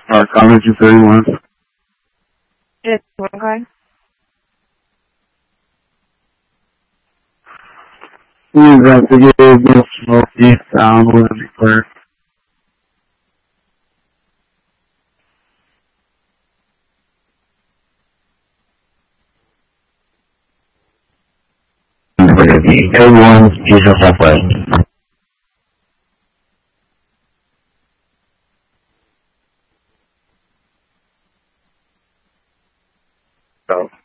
College 31. It's okay. We got to get a little smoky sound with it first. Everyone is halfway. So.